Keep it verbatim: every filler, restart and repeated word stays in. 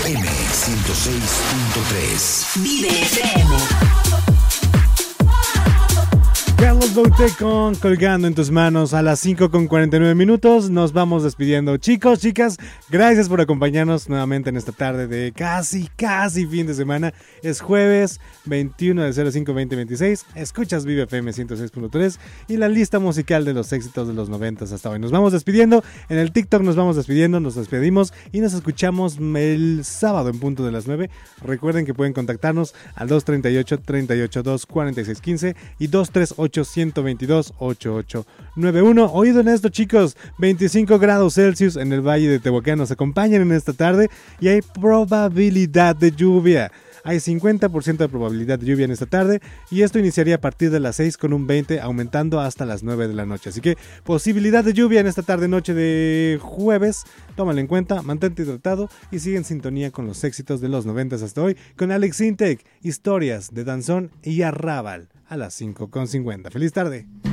M ciento seis punto tres. Vive F M. Carlos Baute con Colgando en tus manos a las cinco con cuarenta y nueve minutos. Nos vamos despidiendo. Chicos, chicas, gracias por acompañarnos nuevamente en esta tarde de casi, casi fin de semana. Es jueves veintiuno de cero cinco veinte veintiséis. Escuchas Vive F M ciento seis punto tres y la lista musical de los éxitos de los noventas hasta hoy. Nos vamos despidiendo. En el TikTok nos vamos despidiendo, nos despedimos y nos escuchamos el sábado en punto de las nueve. Recuerden que pueden contactarnos al dos treinta y ocho, treinta y ocho, dos cuarenta y seis quince y dos treinta y ocho, ciento veintidós, ochenta y ocho noventa y uno. Oído en esto, chicos, veinticinco grados Celsius en el Valle de Tehuacán nos acompañan en esta tarde y hay probabilidad de lluvia. Hay cincuenta por ciento de probabilidad de lluvia en esta tarde y esto iniciaría a partir de las seis con un veinte, aumentando hasta las nueve de la noche. Así que posibilidad de lluvia en esta tarde noche de jueves. Tómalo en cuenta, mantente hidratado y sigue en sintonía con los éxitos de los noventas hasta hoy con Alex Intec, historias de danzón y arrábal a las cinco con cincuenta. ¡Feliz tarde!